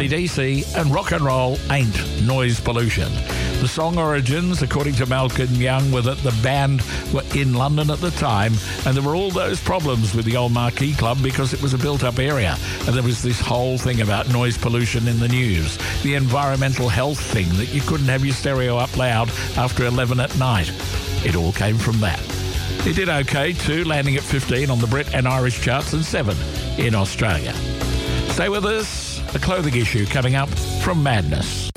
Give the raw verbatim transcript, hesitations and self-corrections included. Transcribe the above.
D C and rock and roll ain't noise pollution. The song origins, according to Malcolm Young, were that the band were in London at the time and there were all those problems with the old Marquee Club because it was a built-up area and there was this whole thing about noise pollution in the news, the environmental health thing that you couldn't have your stereo up loud after eleven at night. It all came from that. It did okay too, landing at fifteen on the Brit and Irish charts and seven in Australia. Stay with us, a clothing issue coming up from Madness.